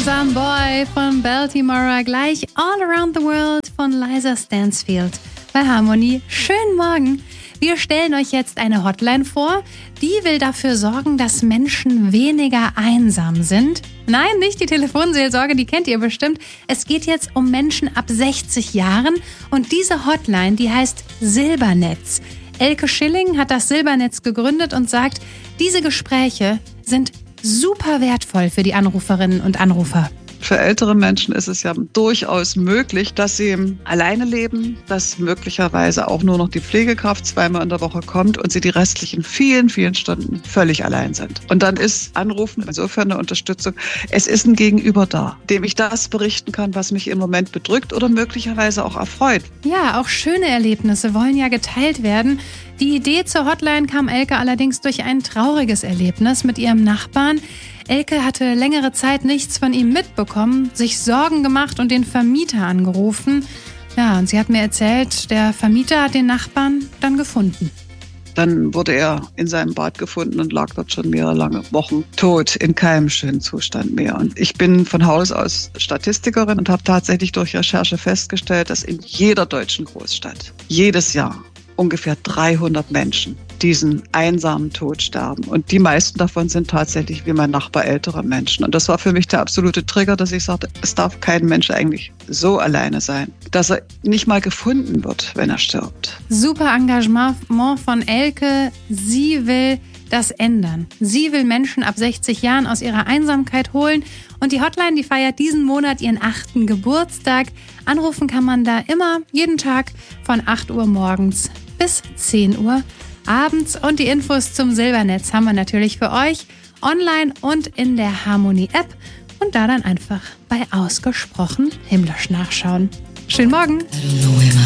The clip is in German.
Some Boy von Baltimore, gleich All Around the World von Liza Stansfield bei Harmonie. Schönen Morgen. Wir stellen euch jetzt eine Hotline vor, die will dafür sorgen, dass Menschen weniger einsam sind. Nein, nicht die Telefonseelsorge, die kennt ihr bestimmt. Es geht jetzt um Menschen ab 60 Jahren und diese Hotline, die heißt Silbernetz. Elke Schilling hat das Silbernetz gegründet und sagt, diese Gespräche sind super wertvoll für die Anruferinnen und Anrufer. Für ältere Menschen ist es ja durchaus möglich, dass sie alleine leben, dass möglicherweise auch nur noch die Pflegekraft zweimal in der Woche kommt und sie die restlichen vielen, vielen Stunden völlig allein sind. Und dann ist Anrufen insofern eine Unterstützung. Es ist ein Gegenüber da, dem ich das berichten kann, was mich im Moment bedrückt oder möglicherweise auch erfreut. Ja, auch schöne Erlebnisse wollen ja geteilt werden. Die Idee zur Hotline kam Elke allerdings durch ein trauriges Erlebnis mit ihrem Nachbarn. Elke hatte längere Zeit nichts von ihm mitbekommen, sich Sorgen gemacht und den Vermieter angerufen. Ja, und sie hat mir erzählt, der Vermieter hat den Nachbarn dann gefunden. Dann wurde er in seinem Bad gefunden und lag dort schon mehrere lange Wochen tot, in keinem schönen Zustand mehr. Und ich bin von Haus aus Statistikerin und habe tatsächlich durch Recherche festgestellt, dass in jeder deutschen Großstadt jedes Jahr ungefähr 300 Menschen diesen einsamen Tod sterben. Und die meisten davon sind tatsächlich wie mein Nachbar ältere Menschen. Und das war für mich der absolute Trigger, dass ich sagte, es darf kein Mensch eigentlich so alleine sein, dass er nicht mal gefunden wird, wenn er stirbt. Super Engagement von Elke. Sie will das ändern. Sie will Menschen ab 60 Jahren aus ihrer Einsamkeit holen. Und die Hotline, die feiert diesen Monat ihren 8. Geburtstag. Anrufen kann man da immer, jeden Tag von 8 Uhr morgens bis 10 Uhr abends. Und die Infos zum Silbernetz haben wir natürlich für euch online und in der Harmonie-App. Und da dann einfach bei Ausgesprochen himmlisch nachschauen. Schönen Morgen!